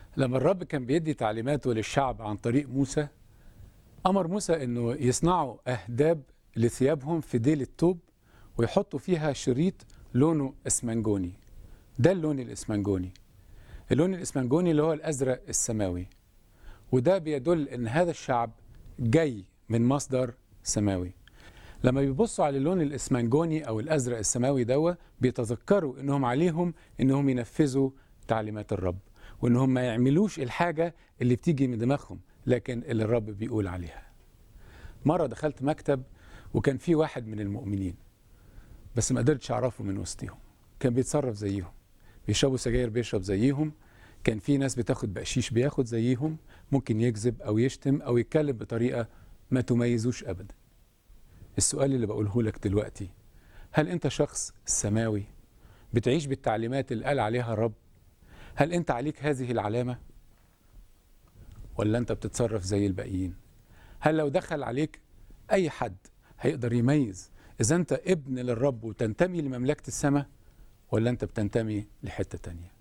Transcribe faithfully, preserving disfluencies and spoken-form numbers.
لما الرب كان بيدي تعليماته للشعب عن طريق موسى، أمر موسى أنه يصنعوا أهداب لثيابهم في ديل التوب ويحطوا فيها شريط لونه اسمنجوني. ده اللون الاسمنجوني، اللون الاسمنجوني اللي هو الأزرق السماوي، وده بيدل أن هذا الشعب جاي من مصدر سماوي. لما بيبصوا على اللون الاسمنجوني أو الأزرق السماوي دوا بيتذكروا أنهم عليهم أنهم ينفذوا تعليمات الرب، وأنهم ما يعملوش الحاجة اللي بتيجي من دماغهم لكن اللي الرب بيقول عليها. مرة دخلت مكتب وكان في واحد من المؤمنين بس ما قدرتش أعرفه من وسطهم، كان بيتصرف زيهم، بيشربوا سجاير بيشرب زيهم، كان في ناس بتاخد بقشيش بياخد زيهم، ممكن يكذب أو يشتم أو يتكلم بطريقة ما تميزوش أبدا. السؤال اللي بقوله لك دلوقتي، هل أنت شخص سماوي بتعيش بالتعليمات اللي قال عليها الرب؟ هل أنت عليك هذه العلامة؟ ولا أنت بتتصرف زي الباقيين؟ هل لو دخل عليك أي حد هيقدر يميز إذا أنت ابن للرب وتنتمي لمملكة السماء ولا أنت بتنتمي لحتة تانية؟